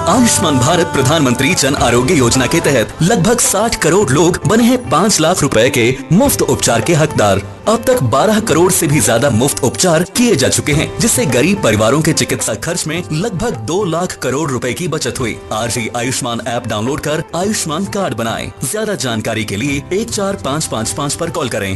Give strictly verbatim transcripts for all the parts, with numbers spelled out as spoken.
आयुष्मान भारत प्रधानमंत्री जन आरोग्य योजना के तहत लगभग साठ करोड़ लोग बने हैं पाँच लाख रुपए के मुफ्त उपचार के हकदार। अब तक बारह करोड़ से भी ज्यादा मुफ्त उपचार किए जा चुके हैं, जिससे गरीब परिवारों के चिकित्सा खर्च में लगभग दो लाख करोड़ रुपए की बचत हुई। आज ही आयुष्मान ऐप डाउनलोड कर आयुष्मान कार्ड बनाएं। ज्यादा जानकारी के लिए एक चार पाँच पाँच पाँच पर कॉल करें।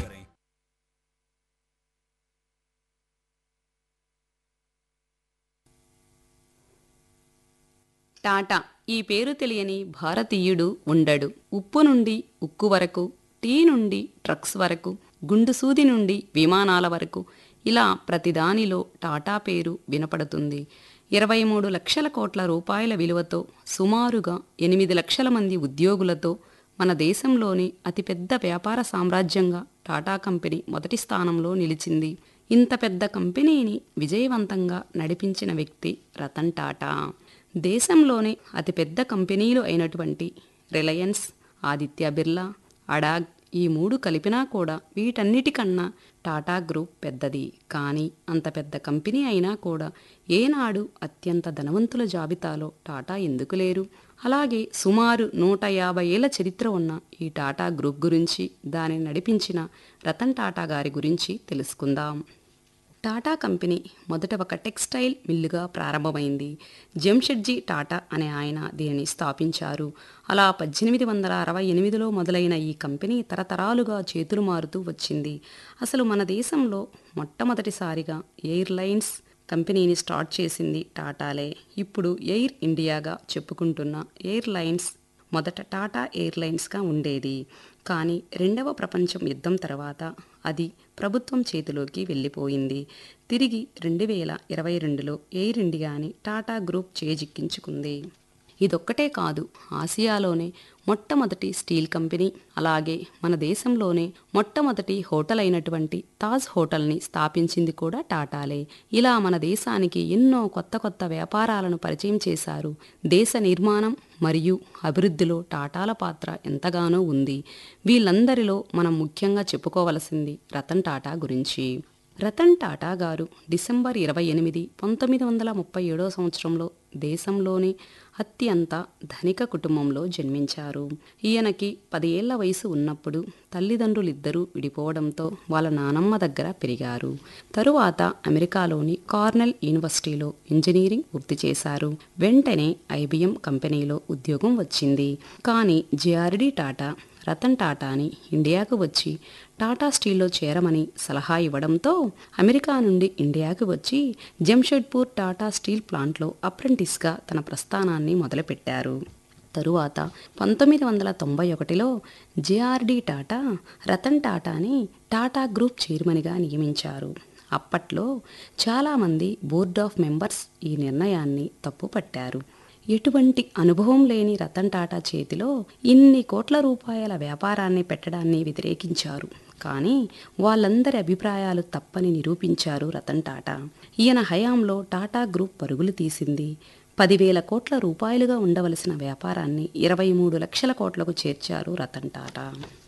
టాటా ఈ పేరు తెలియని భారతీయుడు ఉండడు. ఉప్పు నుండి ఉక్కు వరకు, టీ నుండి ట్రక్స్ వరకు, గుండు సూది నుండి విమానాల వరకు ఇలా ప్రతిదానిలో టాటా పేరు వినపడుతుంది. ఇరవై మూడు లక్షల కోట్ల రూపాయల విలువతో సుమారుగా ఎనిమిది లక్షల మంది ఉద్యోగులతో మన దేశంలోని అతిపెద్ద వ్యాపార సామ్రాజ్యంగా టాటా కంపెనీ మొదటి స్థానంలో నిలిచింది. ఇంత పెద్ద కంపెనీని విజయవంతంగా నడిపించిన వ్యక్తి రతన్ టాటా. దేశంలోనే అతిపెద్ద కంపెనీలు అయినటువంటి రిలయన్స్, ఆదిత్య బిర్లా, అడాగ్ ఈ మూడు కలిపినా కూడా వీటన్నిటికన్నా టాటా గ్రూప్ పెద్దది. కానీ అంత పెద్ద కంపెనీ అయినా కూడా ఏనాడు అత్యంత ధనవంతుల జాబితాలో టాటా ఎందుకు లేరు? అలాగే సుమారు నూట యాభై ఏళ్ల చరిత్ర ఉన్న ఈ టాటా గ్రూప్ గురించి, దానిని నడిపించిన రతన్ టాటా గారి గురించి తెలుసుకుందాం. టాటా కంపెనీ మొదట ఒక టెక్స్టైల్ మిల్లుగా ప్రారంభమైంది. జంషెడ్జీ టాటా అనే ఆయన దీనిని స్థాపించారు. అలా పద్దెనిమిది వందల అరవై ఎనిమిదిలో మొదలైన ఈ కంపెనీ తరతరాలుగా చేతులు మారుతూ వచ్చింది. అసలు మన దేశంలో మొట్టమొదటిసారిగా ఎయిర్లైన్స్ కంపెనీని స్టార్ట్ చేసింది టాటాలే. ఇప్పుడు ఎయిర్ ఇండియాగా చెప్పుకుంటున్న ఎయిర్లైన్స్ మొదట టాటా ఎయిర్లైన్స్గా ఉండేది. కానీ రెండవ ప్రపంచ యుద్ధం తర్వాత అది ప్రభుత్వం చేతిలోకి వెళ్ళిపోయింది. తిరిగి రెండు వేల ఇరవై రెండులో ఎయిర్ ఇండియాని టాటా గ్రూప్ చేజిక్కించుకుంది. ఇదొక్కటే కాదు, ఆసియాలోనే మొట్టమొదటి స్టీల్ కంపెనీ, అలాగే మన దేశంలోనే మొట్టమొదటి హోటల్ అయినటువంటి తాజ్ హోటల్ని స్థాపించింది కూడా టాటాలే. ఇలా మన దేశానికి ఎన్నో కొత్త కొత్త వ్యాపారాలను పరిచయం చేశారు. దేశ నిర్మాణం మరియు అభివృద్ధిలో టాటాల పాత్ర ఎంతగానో ఉంది. వీళ్ళందరిలో మనం ముఖ్యంగా చెప్పుకోవలసింది రతన్ టాటా గురించి. రతన్ టాటా గారు డిసెంబర్ ఇరవై ఎనిమిది పంతొమ్మిది వందల ముప్పై ఏడో సంవత్సరంలో దేశంలోని అత్యంత ధనిక కుటుంబంలో జన్మించారు. ఈయనకి పది ఏళ్ల వయసు ఉన్నప్పుడు తల్లిదండ్రులిద్దరూ విడిపోవడంతో వాళ్ళ నానమ్మ దగ్గర పెరిగారు. తరువాత అమెరికాలోని కార్నెల్ యూనివర్సిటీలో ఇంజనీరింగ్ పూర్తి చేశారు. వెంటనే ఐబిఎం కంపెనీలో ఉద్యోగం వచ్చింది. కానీ జేఆర్డీ టాటా రతన్ టాటాని ఇండియాకు వచ్చి టాటా స్టీల్లో చేరమని సలహా ఇవ్వడంతో అమెరికా నుండి ఇండియాకు వచ్చి జంషెడ్పూర్ టాటా స్టీల్ ప్లాంట్లో అప్రెంటిస్గా తన ప్రస్థానాన్ని మొదలుపెట్టారు. తరువాత పంతొమ్మిది వందల తొంభై ఒకటిలో జేఆర్డీ టాటా రతన్ టాటాని టాటా గ్రూప్ చైర్మన్గా నియమించారు. అప్పట్లో చాలామంది బోర్డ్ ఆఫ్ మెంబర్స్ ఈ నిర్ణయాన్ని తప్పుపట్టారు. ఎటువంటి అనుభవం లేని రతన్ టాటా చేతిలో ఇన్ని కోట్ల రూపాయల వ్యాపారాన్ని పెట్టడాన్ని వ్యతిరేకించారు. కానీ వాళ్ళందరి అభిప్రాయాలు తప్పని నిరూపించారు రతన్ టాటా. ఈయన హయాంలో టాటా గ్రూప్ పరుగులు తీసింది. పదివేల కోట్ల రూపాయలుగా ఉండవలసిన వ్యాపారాన్ని ఇరవై మూడు లక్షల కోట్లకు చేర్చారు రతన్ టాటా.